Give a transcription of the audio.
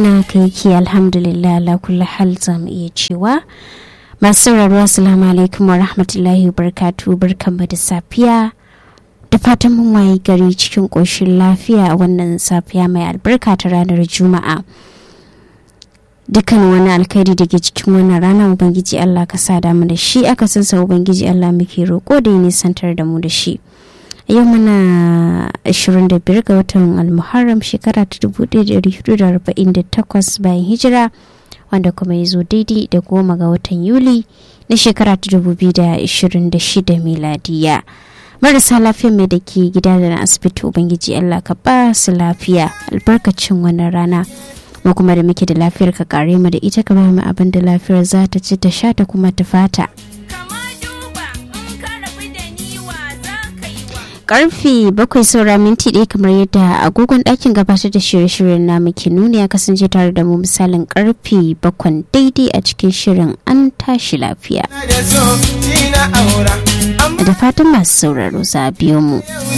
wannan kai yake alhamdulillah ala kulli hal zamu iya cewa masu sauraro assalamu alaikum wa rahmatullahi wa barakatuh, barkanmu da safiya da fatan mun waye gari cikin koshin lafiya a wannan safiya mai albarka ta ranar juma'a. Dukkan wani alkhairi da ke cikin wannan rana ubangiji Allah ka sa da mu da shi, aka san sa ubangiji Allah muke roko da ya nisantar da mu da shi. Yau muna 25 ga watan Al-Muharram shekara ta 1448 bayan hijira, wanda kuma ya zo daidai da 10 ga watan Yuli na shekara ta 2026 miladiya. Marasa lafiya mai da ke gida da na asibiti ubangiji Allah ka ba su lafiya albarkacin wannan rana. Mu kuma da muke da lafiyar ka kare mu da ita, ka ba mu abin da lafiyar za ta ci ta sha ta kuma ta fata. Karfe 7:01 kamar yadda agogon ɗakin gabatar da shirye-shiryen na muke nuni, ya kasance tare da mu misalin karfe 7 daidai a cikin shirin an tashi lafiya. Da fatan masu sauraro za a biyo mu.